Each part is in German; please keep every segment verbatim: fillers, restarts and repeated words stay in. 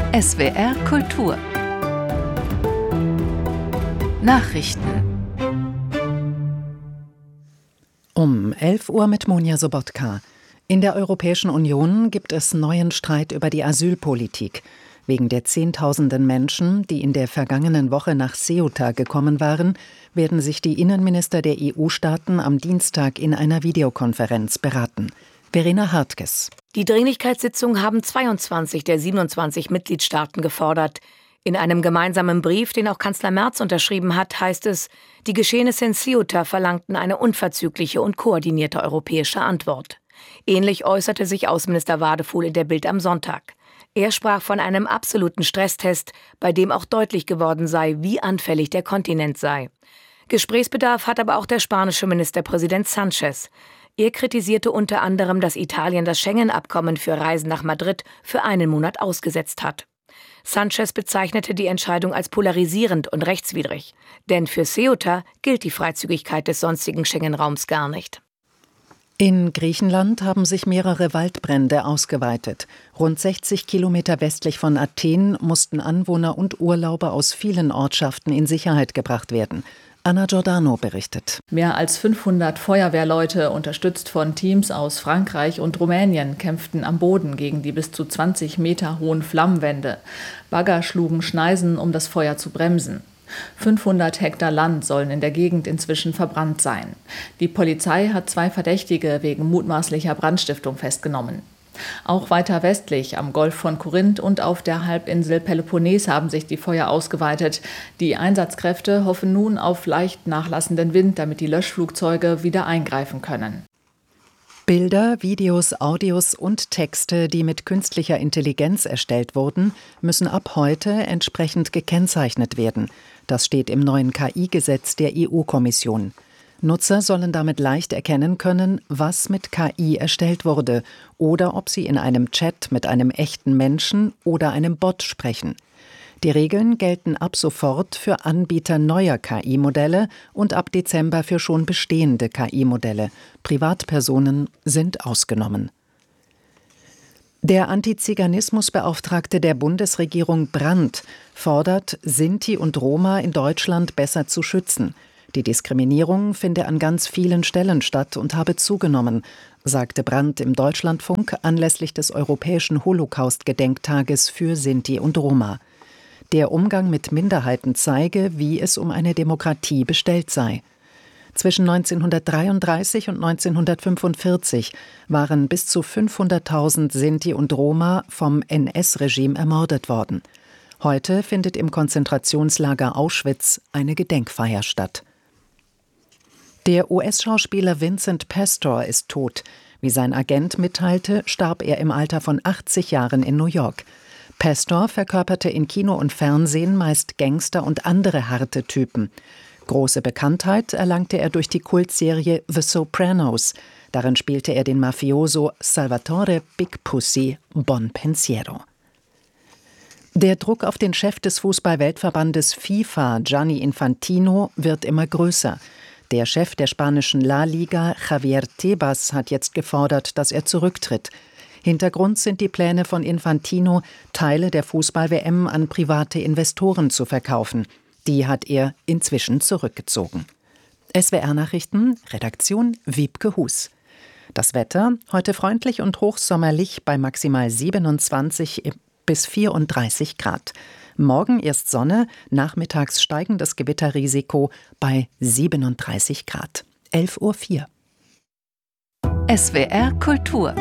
S W R Kultur Nachrichten Um elf Uhr mit Monja Sobotka. In der Europäischen Union gibt es neuen Streit über die Asylpolitik. Wegen der Zehntausenden Menschen, die in der vergangenen Woche nach Ceuta gekommen waren, werden sich die Innenminister der E U-Staaten am Dienstag in einer Videokonferenz beraten. Verena Hartges. Die Dringlichkeitssitzung haben zweiundzwanzig der siebenundzwanzig Mitgliedstaaten gefordert. In einem gemeinsamen Brief, den auch Kanzler Merz unterschrieben hat, heißt es, die Geschehnisse in Ceuta verlangten eine unverzügliche und koordinierte europäische Antwort. Ähnlich äußerte sich Außenminister Wadefuhl in der Bild am Sonntag. Er sprach von einem absoluten Stresstest, bei dem auch deutlich geworden sei, wie anfällig der Kontinent sei. Gesprächsbedarf hat aber auch der spanische Ministerpräsident Sánchez. Er kritisierte unter anderem, dass Italien das Schengen-Abkommen für Reisen nach Madrid für einen Monat ausgesetzt hat. Sánchez bezeichnete die Entscheidung als polarisierend und rechtswidrig. Denn für Ceuta gilt die Freizügigkeit des sonstigen Schengen-Raums gar nicht. In Griechenland haben sich mehrere Waldbrände ausgeweitet. Rund sechzig Kilometer westlich von Athen mussten Anwohner und Urlauber aus vielen Ortschaften in Sicherheit gebracht werden. Anna Giordano berichtet. Mehr als fünfhundert Feuerwehrleute, unterstützt von Teams aus Frankreich und Rumänien, kämpften am Boden gegen die bis zu zwanzig Meter hohen Flammenwände. Bagger schlugen Schneisen, um das Feuer zu bremsen. fünfhundert Hektar Land sollen in der Gegend inzwischen verbrannt sein. Die Polizei hat zwei Verdächtige wegen mutmaßlicher Brandstiftung festgenommen. Auch weiter westlich, am Golf von Korinth und auf der Halbinsel Peloponnes haben sich die Feuer ausgeweitet. Die Einsatzkräfte hoffen nun auf leicht nachlassenden Wind, damit die Löschflugzeuge wieder eingreifen können. Bilder, Videos, Audios und Texte, die mit künstlicher Intelligenz erstellt wurden, müssen ab heute entsprechend gekennzeichnet werden. Das steht im neuen K I-Gesetz der E U-Kommission. Nutzer sollen damit leicht erkennen können, was mit K I erstellt wurde oder ob sie in einem Chat mit einem echten Menschen oder einem Bot sprechen. Die Regeln gelten ab sofort für Anbieter neuer K I-Modelle und ab Dezember für schon bestehende K I-Modelle. Privatpersonen sind ausgenommen. Der Antiziganismusbeauftragte der Bundesregierung Brandt fordert, Sinti und Roma in Deutschland besser zu schützen. Die Diskriminierung finde an ganz vielen Stellen statt und habe zugenommen, sagte Brandt im Deutschlandfunk anlässlich des Europäischen Holocaust-Gedenktages für Sinti und Roma. Der Umgang mit Minderheiten zeige, wie es um eine Demokratie bestellt sei. Zwischen neunzehnhundertdreiunddreißig und neunzehnhundertfünfundvierzig waren bis zu fünfhunderttausend Sinti und Roma vom N S-Regime ermordet worden. Heute findet im Konzentrationslager Auschwitz eine Gedenkfeier statt. Der U S-Schauspieler Vincent Pastor ist tot. Wie sein Agent mitteilte, starb er im Alter von achtzig Jahren in New York. Pastor verkörperte in Kino und Fernsehen meist Gangster und andere harte Typen. Große Bekanntheit erlangte er durch die Kultserie The Sopranos. Darin spielte er den Mafioso Salvatore Big Pussy Bonpensiero. Der Druck auf den Chef des Fußball-Weltverbandes FIFA, Gianni Infantino, wird immer größer. Der Chef der spanischen La Liga, Javier Tebas, hat jetzt gefordert, dass er zurücktritt. Hintergrund sind die Pläne von Infantino, Teile der Fußball-W M an private Investoren zu verkaufen. Die hat er inzwischen zurückgezogen. S W R-Nachrichten, Redaktion Wiebke Hus. Das Wetter, heute freundlich und hochsommerlich bei maximal siebenundzwanzig bis vierunddreißig Grad. Morgen erst Sonne, nachmittags steigendes Gewitterrisiko bei siebenunddreißig Grad. elf Uhr vier. S W R Kultur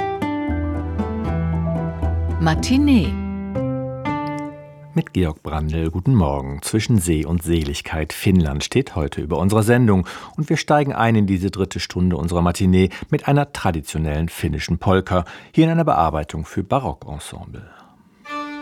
Matinee mit Georg Brandl, guten Morgen. Zwischen See und Seligkeit Finnland steht heute über unserer Sendung und wir steigen ein in diese dritte Stunde unserer Matinee mit einer traditionellen finnischen Polka, hier in einer Bearbeitung für Barockensemble.